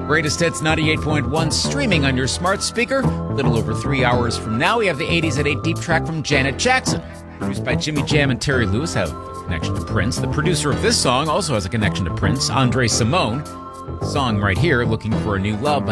Greatest Hits 98.1 streaming on your smart speaker. A little over 3 hours from now, we have the 80s at 8 deep track from Janet Jackson. Produced by Jimmy Jam and Terry Lewis, have a connection to Prince. The producer of this song also has a connection to Prince, Andre Simone. The song right here, Looking for a New Love.